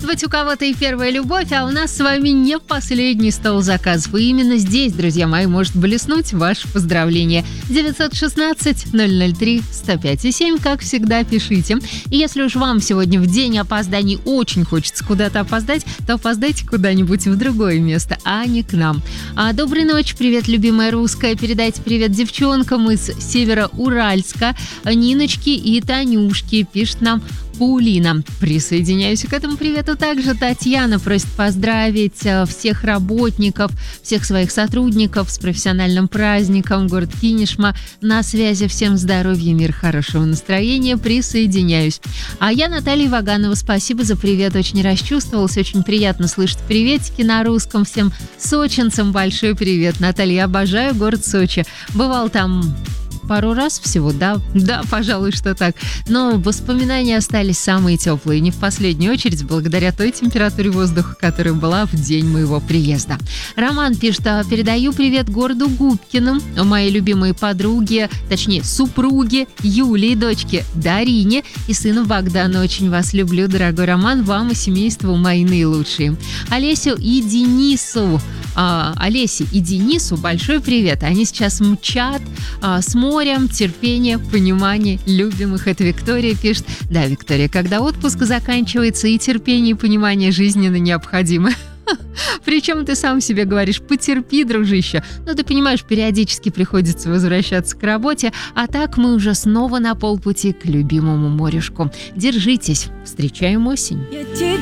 быть, у кого-то и первая любовь, а у нас с вами не последний стол заказов. И именно здесь, друзья мои, может блеснуть ваше поздравление. 916-003-105-7, как всегда, пишите. И если уж вам сегодня в день опозданий очень хочется куда-то опоздать, то опоздайте куда-нибудь в другое место, а не к нам. Доброй ночи, привет, любимая русская. Передайте привет девчонкам из Североуральска, Ниночке и Танюшке, пишет нам Паулина. Присоединяюсь к этому привету. Также Татьяна просит поздравить всех работников, всех своих сотрудников с профессиональным праздником. Город Кинешма на связи. Всем здоровья, мир, хорошего настроения. Присоединяюсь. А я Наталья Ваганова. Спасибо за привет. Очень расчувствовалась. Очень приятно слышать приветики на русском. Всем сочинцам большой привет. Наталья, я обожаю город Сочи. Бывал там пару раз всего, да, пожалуй, что так. Но воспоминания остались самые теплые, не в последнюю очередь благодаря той температуре воздуха, которая была в день моего приезда. Роман пишет: передаю привет городу Губкиным, моей любимой подруге, точнее супруге Юлии, дочке Дарине и сыну Богдану. Очень вас люблю, дорогой Роман, вам и семейству мои наилучшие. Олесе и Денису большой привет. Они сейчас мчат с морем, терпение, понимание, любим их. Это Виктория пишет. Да, Виктория, когда отпуск заканчивается, и терпение, и понимание жизненно необходимы. Причем ты сам себе говоришь: потерпи, дружище. Но ты понимаешь, периодически приходится возвращаться к работе, а так мы уже снова на полпути к любимому морюшку. Держитесь, встречаем осень.